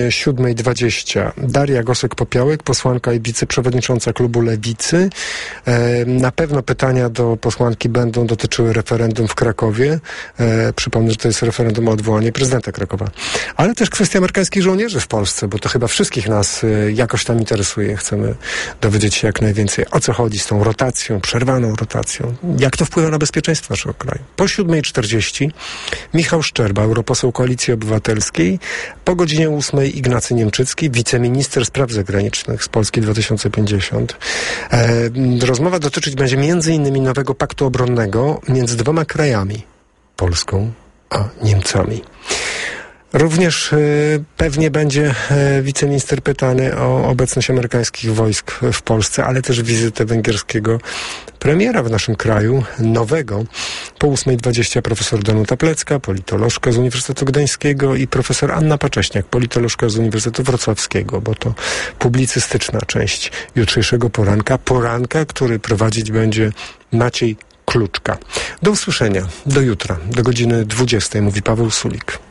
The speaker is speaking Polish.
7:20. Daria Gosek-Popiołek, posłanka i wiceprzewodnicząca klubu Lewicy. Na pewno pytania do posłanki będą dotyczyły referendum w Krakowie. Przypomnę, że to jest referendum o odwołanie prezydenta Krakowa. Ale też kwestia amerykańskich żołnierzy w Polsce, bo to chyba wszystkich nas jakoś tam interesuje. Chcemy dowiedzieć się jak najwięcej, o co chodzi z tą rotacją, przerwaną rotacją. Jak to wpływa na bezpieczeństwo naszego kraju. Po 7:40 Michał Szczerba, europoseł Koalicji Obywatelskiej. Po godzinie 8 Ignacy Niemczycki, wiceminister spraw zagranicznych z Polski 2050. Rozmowa dotyczyć będzie m.in. nowego paktu obronnego między dwoma krajami, Polską a Niemcami. Również pewnie będzie wiceminister pytany o obecność amerykańskich wojsk w Polsce, ale też wizytę węgierskiego premiera w naszym kraju, nowego. Po 8:20 profesor Danuta Plecka, politolożka z Uniwersytetu Gdańskiego i profesor Anna Pacześniak, politolożka z Uniwersytetu Wrocławskiego, bo to publicystyczna część jutrzejszego poranka, który prowadzić będzie Maciej Kluczka. Do usłyszenia, do jutra, do godziny 20, mówi Paweł Sulik.